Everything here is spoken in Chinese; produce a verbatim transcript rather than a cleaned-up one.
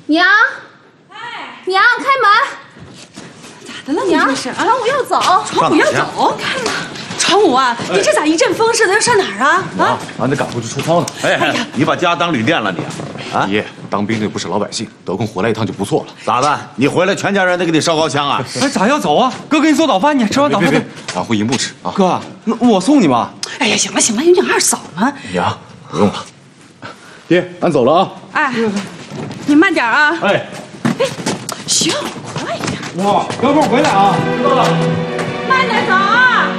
娘， 哎， 娘，开门！ 咋的了？你娘， 这是啊？ 传武要走， 传武要走？看嘛，传武啊，你这咋一阵风似的？要上哪儿啊？啊？ 俺得赶回去出操呢。 哎哎，你把家当旅店了你？啊， 爷，当兵的不是老百姓，得空回来一趟就不错了。 咋的？你回来全家人得给你烧高香啊？ 哎，咋要走啊？哥给你做早饭去，吃完早饭别别就。 别，俺回营部吃啊。 哥，那我送你吧。 哎呀，行了行了，有你二嫂呢。 娘，不用了。爹，俺走了啊。 哎，你慢点啊。 哎， 哎，行，快点。 哇，有空回来啊。知道了。 慢点走啊。